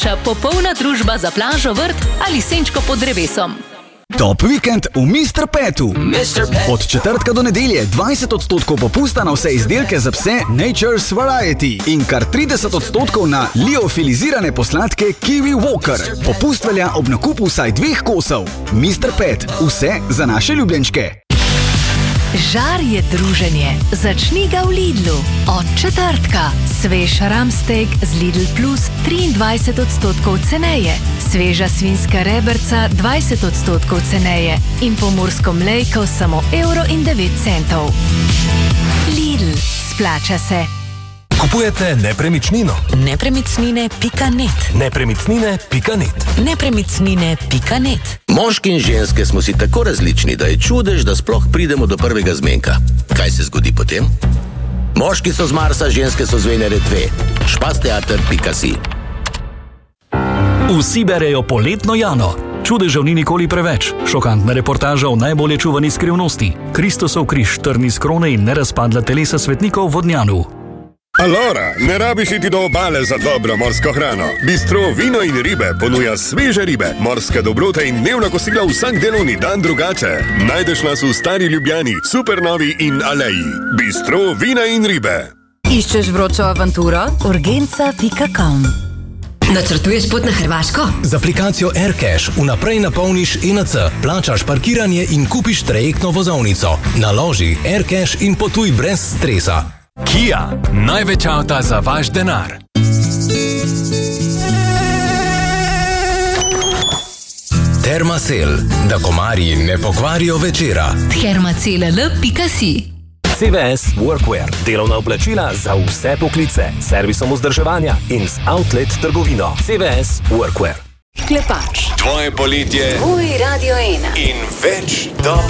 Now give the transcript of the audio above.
Popolna družba za plažo, vrt ali senčko pod drevesom. Top vikend v Mr. Petu. Od četrtka do nedelje 20% popusta na vse izdelke za pse Nature's Variety in kar 30% na liofilizirane posladke Kiwi Walker. Popust velja ob nakupu vsaj 2 kosov. Mr. Pet, vse za naše ljubljenčke. Žar je druženje. Začni ga v Lidlu. Od četrtka. Svež ramsteak z Lidl Plus 23% ceneje. Sveža svinjska reberca 20% ceneje. In pomursko mlejko samo 1,09 €. Lidl. Splača se. Kupujete nepremičnino? Nepremičnine.net. Nepremičnine.net. Nepremičnine.net. Moški in ženske smo si tako različni, da je čudež, da sploh pridemo do prvega zmenka. Kaj se zgodi potem? Moški so z Marsa, ženske so z Venere 2. Špasteater.si. Vsi berejo poletno Jano. Čudežev ni nikoli preveč. Šokantna reportaža o najbolje čuvani skrivnosti. Kristosov križ, trni iz krone in nerazpadla telesa svetnikov v Vodnjanu. Alora, ne rabiš iti do obale za dobro morsko hrano. Bistro Vino in ribe ponuja sveže ribe, morske dobrote in dnevna kosila vsak delovni dan drugače. Najdeš nas v Stari Ljubljani, Supernovi in Aleji. Bistro Vina in ribe. Iščeš vročo avanturo? Urgenca.com. Načrtuješ pot na Hrvaško? Z aplikacijo AirCash vnaprej napolniš ENC, plačaš parkiranje in kupiš trajektno vozovnico. Naloži AirCash in potuj brez stresa. Kia, največ avta za vaš denar. Thermacell, da komarji ne pokvarijo večera. Thermacell.si. CVS Workwear, delovna oblačila za vse poklice, servisom vzdrževanja in z outlet trgovino. CVS Workwear. Klepač. Tvoje poletje Tvoj Radio 1. in več top